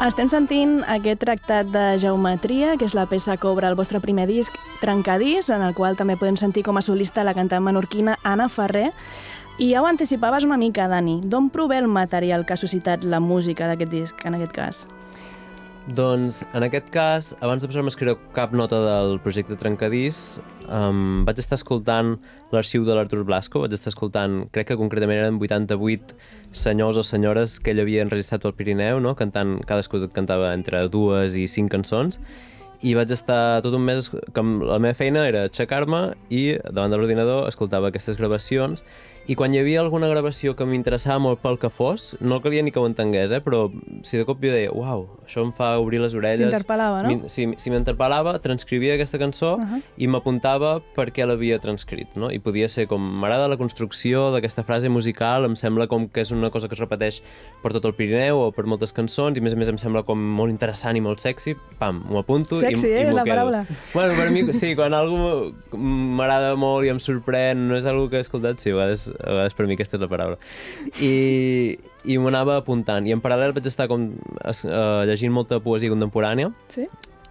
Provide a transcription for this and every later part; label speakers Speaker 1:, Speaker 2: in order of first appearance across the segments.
Speaker 1: Estem sentint aquest tractat de geometria, que és la peça que obre el vostre primer disc, Trencadís, en el qual també podem sentir com a solista la cantant menorquina Anna Ferrer. I ja ho anticipaves una mica, Dani. D'on prové el material que ha suscitat la música d'aquest disc, en aquest cas?
Speaker 2: Doncs, en aquest cas, abans de posar-me a escriure cap nota del projecte Trencadís, vaig estar escoltant l'arxiu de l'Artur Blasco, vaig estar escoltant, crec que concretament eren 88 senyors o senyores que ell havia enregistrat al Pirineu, no? Cantant, cadascú cantava entre 2 i 5 cançons, i vaig estar tot un mes, la meva feina era aixecar-me i davant de l'ordinador escoltava aquestes gravacions, i quan hi havia alguna gravació que m'interessava molt pel que fos, no calia ni que ho entengués, però si de cop jo deia, uau, això em fa obrir les orelles...
Speaker 1: T'interpel·lava, no?
Speaker 2: Si m'interpel·lava, transcrivia aquesta cançó i m'apuntava per què l'havia transcrit, no? I podia ser com, m'agrada la construcció d'aquesta frase musical, em sembla com que és una cosa que es repeteix per tot el Pirineu o per moltes cançons, i a més em sembla com molt interessant i molt sexy, pam, m'ho apunto i m'ho quedo.
Speaker 1: Sexy, la paraula.
Speaker 2: Bueno, per mi, sí, quan algú m'agrada molt i em sorprèn, no és algo que he escoltat, sí, a vegades per mi aquesta és la paraula. I m'ho anava apuntant. I en paral·lel vaig estar llegint molta poesia contemporània.
Speaker 1: Sí?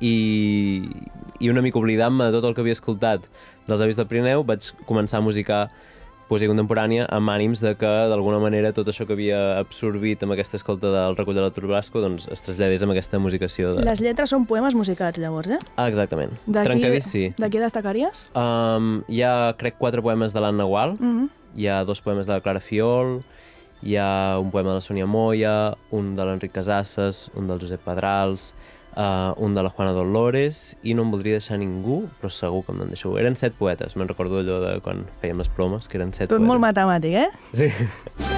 Speaker 2: I una mica oblidant-me de tot el que havia escoltat dels avis del Pirineu, vaig començar a musicar poesia contemporània amb ànims de que, d'alguna manera, tot això que havia absorbit amb aquesta escolta del recull de l'Artur Blasco doncs es traslladés amb aquesta musicació.
Speaker 1: Les lletres són poemes musicats, llavors, eh?
Speaker 2: Ah, exactament. Trencadís, sí.
Speaker 1: De qui destacaries?
Speaker 2: Hi ha, crec, 4 poemes de l'Anna Gual, hi ha 2 poemes de la Clara Fiol, hi ha un poema de la Sònia Moya, un de l'Enric Casasses, un del Josep Pedrals, un de la Juana Dolores, i no em voldria deixar ningú, però segur que me'n deixo. Eren 7 poetes, me'n recordo allò de quan fèiem les promes, que eren 7 poetes.
Speaker 1: Tot molt matemàtic, eh?
Speaker 2: Sí.